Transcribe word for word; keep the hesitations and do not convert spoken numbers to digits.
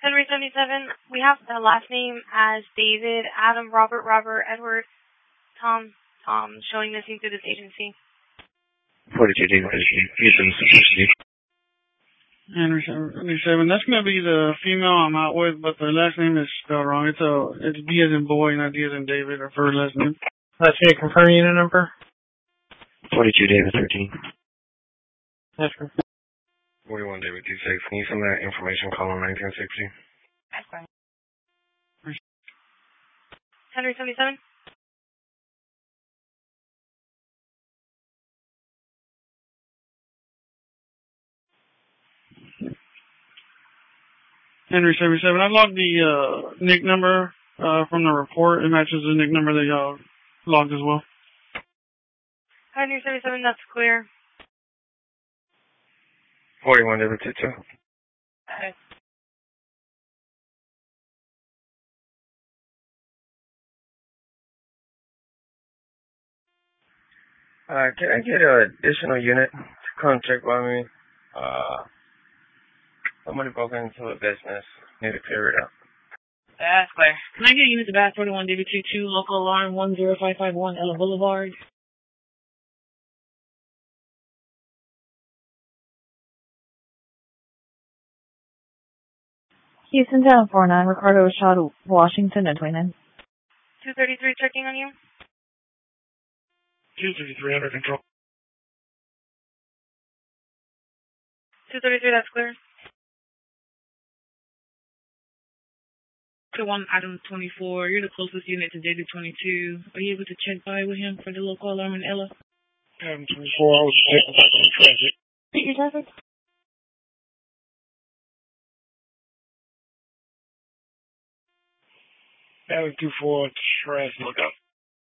Henry seventy-seven, we have the last name as David, Adam, Robert, Robert, Edward, Tom, Tom, showing missing through this agency. forty-two David, Houston, Henry seventy-seven, that's going to be the female I'm out with, but the last name is spelled wrong. It's a, it's B as in boy, not D as in David, or first last name. Last name, confirm unit number? forty-two David, thirteen. That's confirmed. forty-one David, two six. Can you send that information call on nineteen sixty? That's fine. Henry seventy-seven? Henry seventy-seven, I logged the uh, N I C number uh, from the report. It matches the N I C number that y'all logged as well. Henry seventy-seven, that's clear. forty-one David, two two. Okay. Uh, can I get an additional unit to come check by me? Uh, somebody broke into a business. Need to clear it up. That's clear. Can I get a unit to Bath forty-one David two two, local alarm one zero five five one Ella Boulevard? Houston Town four nine, Ricardo Rashad, Washington, and Twinen. two thirty-three checking on you. two thirty-three under control. two thirty-three, that's clear. To one item twenty-four, you're the closest unit to David twenty-two. Are you able to check by with him for the local alarm in Ella? Item twenty-four, I was checking back on traffic. Repeat your traffic. Item two four, traffic. Look up.